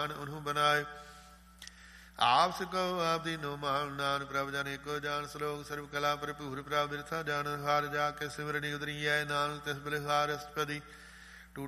ਜਾਨ ਉਹਨੂੰ ਬਨਾਏ। ਆਪ ਸਕੋ ਆਪ ਦੀਨੋ ਮਾਨ ਨਾਨਕ ਪ੍ਰਭ ਜਨ ਏਕੋ ਜਾਨ। ਸਲੋਕ ਸਰਬ ਕਲਾ ਭਰਪੂਰ ਪ੍ਰਭ ਬਿਰਥਾ ਜਾਨ ਹਾਰ ਜਾ ਕੇ ਸਿਮਰਨੀ ਉਦਰੀਐ ਨਾਨਕ ਤਿਸ ਬਲਿਹਾਰ ਅਸਪਦੀ।